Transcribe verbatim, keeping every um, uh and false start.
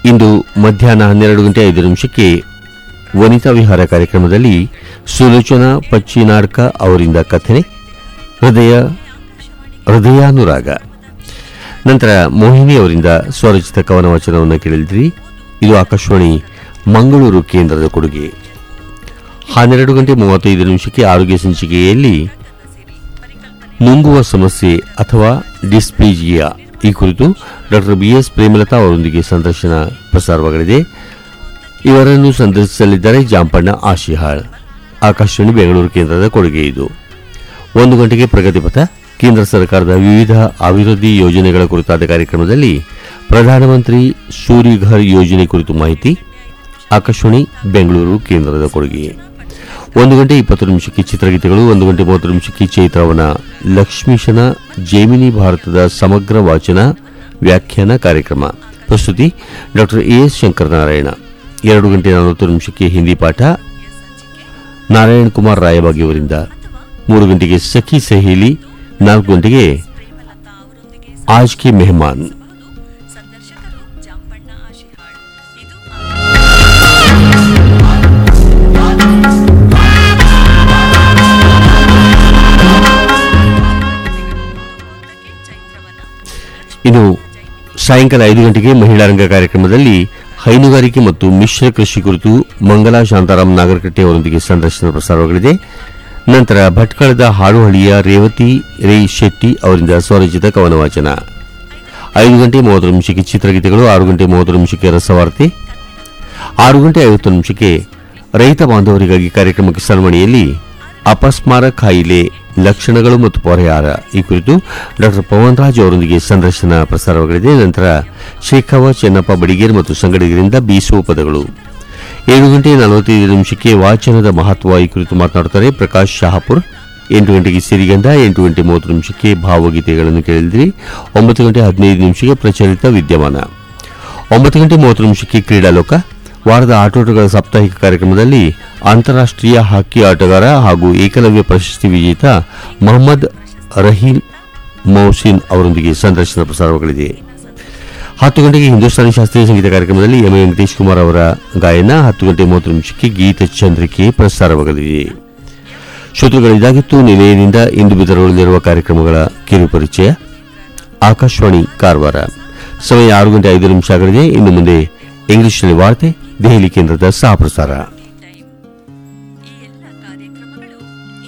ಇಂದು ಮಧ್ಯಾಹ್ನ ಹನ್ನೆರಡು ಗಂಟೆ ಐದು ನಿಮಿಷಕ್ಕೆ ವನಿತಾ ವಿಹಾರ ಕಾರ್ಯಕ್ರಮದಲ್ಲಿ ಸುಲೋಚನಾ ಪಚ್ಚಿನಾಡ್ಕ ಅವರಿಂದ ಕಥೆ ಹೃದಯ ಹೃದಯಾನುರಾಗ. ನಂತರ ಮೋಹಿನಿ ಅವರಿಂದ ಸ್ವರಚಿತ ಕವನ ವಾಚನವನ್ನು ಕೇಳಿದ್ರಿ. ಇದು ಆಕಾಶವಾಣಿ ಮಂಗಳೂರು ಕೇಂದ್ರದ ಕೊಡುಗೆ. ಹನ್ನೆರಡು ಗಂಟೆ ಮೂವತ್ತೈದು ನಿಮಿಷಕ್ಕೆ ಆರೋಗ್ಯ ಸಂಚಿಕೆಯಲ್ಲಿ ನುಂಗುವ ಸಮಸ್ಯೆ ಅಥವಾ ಡಿಸ್ಪ್ಲೇಜಿಯಾ ಈ ಕುರಿತು ಡಾಕ್ಟರ್ ಬಿಎಸ್ ಪ್ರೇಮಲತಾ ಅವರೊಂದಿಗೆ ಸಂದರ್ಶನ ಪ್ರಸಾರವಾಗಲಿದೆ. ಇವರನ್ನು ಸಂದರ್ಶಿಸಲಿದ್ದಾರೆ ಜಾಂಪಣ್ಣ ಆಶಿಹಾಳ್. ಆಕಾಶವಾಣಿ ಬೆಂಗಳೂರು ಕೇಂದ್ರದ ಕೊಡುಗೆ ಇದು. ಒಂದು ಗಂಟೆಗೆ ಪ್ರಗತಿಪಥ ಕೇಂದ್ರ ಸರ್ಕಾರದ ವಿವಿಧ ಅಭಿವೃದ್ಧಿ ಯೋಜನೆಗಳ ಕುರಿತಾದ ಕಾರ್ಯಕ್ರಮದಲ್ಲಿ ಪ್ರಧಾನಮಂತ್ರಿ ಸೂರ್ಯಘರ್ ಯೋಜನೆ ಕುರಿತು ಮಾಹಿತಿ. ಆಕಾಶವಾಣಿ ಬೆಂಗಳೂರು ಕೇಂದ್ರದ ಕೊಡುಗೆ. ಒಂದು ಗಂಟೆ ಇಪ್ಪತ್ತು ನಿಮಿಷಕ್ಕೆ ಚಿತ್ರಗೀತೆಗಳು. ಒಂದು ಗಂಟೆ ಮೂವತ್ತು ನಿಮಿಷಕ್ಕೆ ಚೈತ್ರವನ ಲಕ್ಷ್ಮೀಶನ ಜೈಮಿನಿ ಭಾರತದ ಸಮಗ್ರ ವಾಚನ ವ್ಯಾಖ್ಯಾನ ಕಾರ್ಯಕ್ರಮ. ಪ್ರಸ್ತುತಿ ಡಾಕ್ಟರ್ ಎಎಸ್ ಶಂಕರನಾರಾಯಣ. ಎರಡು ಗಂಟೆ ನಲವತ್ತು ನಿಮಿಷಕ್ಕೆ ಹಿಂದಿ ಪಾಠ ನಾರಾಯಣ್ ಕುಮಾರ್ ರಾಯಬಾಗಿ ಅವರಿಂದ. ಮೂರು ಗಂಟೆಗೆ ಸಖಿ ಸಹೇಲಿ. ನಾಲ್ಕು ಗಂಟೆಗೆ ಆಜ್ ಕೆ ಮೆಹಮಾನ್. ಇನ್ನು ಸಾಯಂಕಾಲ ಐದು ಗಂಟೆಗೆ ಮಹಿಳಾ ರಂಗ ಕಾರ್ಯಕ್ರಮದಲ್ಲಿ ಹೈನುಗಾರಿಕೆ ಮತ್ತು ಮಿಶ್ರ ಕೃಷಿ ಕುರಿತು ಮಂಗಲಾ ಶಾಂತಾರಾಮ್ ನಾಗರಕಟ್ಟೆ ಅವರೊಂದಿಗೆ ಸಂದರ್ಶನ ಪ್ರಸಾರವಾಗಲಿದೆ. ನಂತರ ಭಟ್ಕಳದ ಹಾಡುಹಳ್ಳಿಯ ರೇವತಿ ರೈ ಶೆಟ್ಟಿ ಅವರಿಂದ ಸ್ವರಚಿತ ಕವನ ವಾಚನ. ಐದು ಗಂಟೆ ಮೂವತ್ತು ನಿಮಿಷಕ್ಕೆ ಚಿತ್ರಗೀತೆಗಳು. ಆರು ಗಂಟೆ ಮೂವತ್ತು ನಿಮಿಷಕ್ಕೆ ರಸವಾರ್ತೆ. ಆರು ಗಂಟೆ ಐವತ್ತು ನಿಮಿಷಕ್ಕೆ ರೈತ ಬಾಂಧವರಿಗಾಗಿ ಕಾರ್ಯಕ್ರಮಕ್ಕೆ ಸನ್ಮಾಣಿಯಲ್ಲಿ ಅಪಸ್ಮಾರ ಕಾಯಿಲೆ ಲಕ್ಷಣಗಳು ಮತ್ತು ಪರಿಹಾರ ಈ ಕುರಿತು ಡಾಕ್ಟರ್ ಪವನ್ ರಾಜ್ ಅವರೊಂದಿಗೆ ಸಂದರ್ಶನ ಪ್ರಸಾರವಾಗಲಿದೆ. ನಂತರ ಶೇಖವ ಚೆನ್ನಪ್ಪ ಬಡಿಗೇರ್ ಮತ್ತು ಸಂಗಡಿಗರಿಂದ ಬೀಸುವ ಪದಗಳು. ಏಳು ಗಂಟೆ ನಲವತ್ತೈದು ನಿಮಿಷಕ್ಕೆ ವಾಚನದ ಮಹತ್ವ ಈ ಕುರಿತು ಮಾತನಾಡುತ್ತಾರೆ ಪ್ರಕಾಶ್ ಶಹಾಪುರ್. ಎಂಟು ಗಂಟೆಗೆ ಸಿರಿಗಂಧ. ಎಂಟು ಗಂಟೆ ಮೂವತ್ತು ನಿಮಿಷಕ್ಕೆ ಭಾವಗೀತೆಗಳನ್ನು ಕೇಳಿದ್ರಿ. ಒಂಬತ್ತು ಗಂಟೆ ಹದಿನೈದು ನಿಮಿಷಕ್ಕೆ ಪ್ರಚಲಿತ ವಿದ್ಯಮಾನ. ಒಂಬತ್ತು ಗಂಟೆ ಮೂವತ್ತು ನಿಮಿಷಕ್ಕೆ ಕ್ರೀಡಾಲೋಕ. ವಾರದ ಆಟೋಟಗಳ ಸಾಪ್ತಾಹಿಕ ಕಾರ್ಯಕ್ರಮದಲ್ಲಿ ಅಂತಾರಾಷ್ಟ್ರೀಯ ಹಾಕಿ ಆಟಗಾರ ಹಾಗೂ ಏಕಲವ್ಯ ಪ್ರಶಸ್ತಿ ವಿಜೇತ ಮೊಹಮ್ಮದ್ ರಹೀಲ್ ಮೌಸಿನ್ ಅವರೊಂದಿಗೆ ಸಂದರ್ಶನ ಪ್ರಸಾರವಾಗಲಿದೆ. ಹತ್ತು ಗಂಟೆಗೆ ಹಿಂದೂಸ್ತಾನಿ ಶಾಸ್ತ್ರೀಯ ಸಂಗೀತ ಕಾರ್ಯಕ್ರಮದಲ್ಲಿ ಎಂ ಎ ವೆಂಕಟೇಶ್ ಕುಮಾರ್ ಅವರ ಗಾಯನ. ಹತ್ತು ಗಂಟೆ ಮೂವತ್ತು ನಿಮಿಷಕ್ಕೆ ಗೀತ ಚಂದ್ರಿಕೆ ಪ್ರಸಾರವಾಗಲಿದೆ. ಶ್ರೋತೃಗಳಿದಾಗಿತ್ತು ನಿಲಯದಿಂದ ಇಂದು ಬಿತ್ತರಗೊಳ್ಳಲಿರುವ ಕಾರ್ಯಕ್ರಮಗಳ ಕಿರು ಪರಿಚಯ. ಆಕಾಶವಾಣಿ ಕಾರವಾರ. ಸಮಯ ಆರು ಗಂಟೆ ಐದು ನಿಮಿಷ ಆಗಲಿದೆ. ಇನ್ನು ಮುಂದೆ ಇಂಗ್ಲಿಷ್ನಲ್ಲಿ ವಾರ್ತೆ ದೆಹಲಿ ಕೇಂದ್ರದ ಸಹ ಪ್ರಸಾರ.